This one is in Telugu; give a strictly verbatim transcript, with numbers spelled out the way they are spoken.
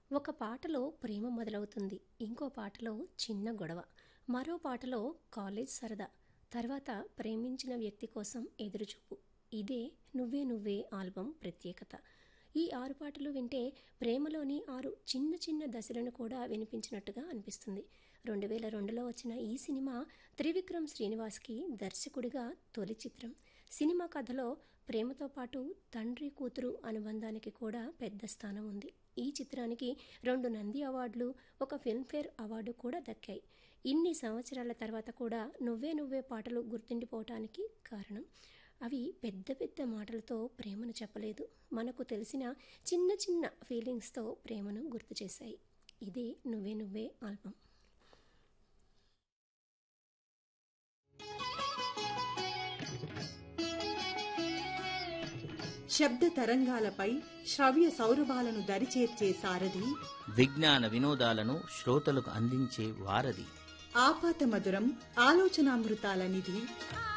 ఒక పాటలో ప్రేమ మొదలవుతుంది, ఇంకో పాటలో చిన్న గొడవ, మరో పాటలో కాలేజ్ సరదా, తర్వాత ప్రేమించిన వ్యక్తి కోసం ఎదురుచూపు. ఇదే నువ్వే నువ్వే ఆల్బమ్ ప్రత్యేకత. ఈ ఆరు పాటలు వింటే ప్రేమలోని ఆరు చిన్న చిన్న దశలను కూడా వినిపించినట్టుగా అనిపిస్తుంది. రెండు వేల రెండులో వచ్చిన ఈ సినిమా త్రివిక్రమ్ శ్రీనివాస్కి దర్శకుడిగా తొలి చిత్రం. సినిమా కథలో ప్రేమతో పాటు తండ్రి కూతురు అనుబంధానికి కూడా పెద్ద స్థానం ఉంది. ఈ చిత్రానికి రెండు నంది అవార్డులు, ఒక ఫిల్మ్ఫేర్ అవార్డు కూడా దక్కాయి. ఇన్ని సంవత్సరాల తర్వాత కూడా నువ్వే నువ్వే పాటలు గుర్తుండిపోవటానికి కారణం అవి పెద్ద పెద్ద మాటలతో ప్రేమను చెప్పలేదు, మనకు తెలిసిన చిన్న చిన్న ఫీలింగ్స్తో ప్రేమను గుర్తు చేశాయి. ఇదే నువ్వే నువ్వే ఆల్బమ్. శబ్ద తరంగాలపై శ్రవ్య సౌరభాలను దరిచేర్చే సారథి, విజ్ఞాన వినోదాలను శ్రోతలకు అందించే వారధి, ఆపాత మధురం ఆలోచనామృతాల నిధి.